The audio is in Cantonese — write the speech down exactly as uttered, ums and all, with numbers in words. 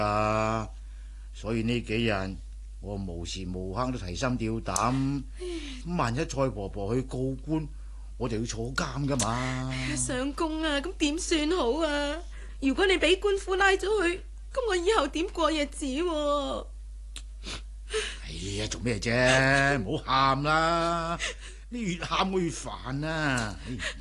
啊，所以呢幾日我無時無刻都提心吊膽。咁萬一蔡婆婆去告官，我就要坐監噶嘛。 相公啊，咁點算好啊？如果你俾官府拉咗去，咁我以後點過日子啊？ 哎呀，做咩啫？唔好喊啦，你越喊我越煩啊！